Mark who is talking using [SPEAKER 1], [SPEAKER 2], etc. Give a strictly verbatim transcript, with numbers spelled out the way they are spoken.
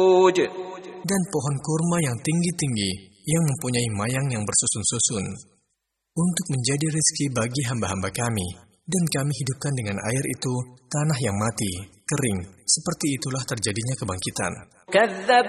[SPEAKER 1] dan pohon kurma yang tinggi-tinggi yang mempunyai mayang yang bersusun-susun untuk menjadi rezeki bagi hamba-hamba kami, dan kami hidupkan dengan air itu tanah yang mati, kering. Seperti itulah terjadinya kebangkitan.
[SPEAKER 2] كذب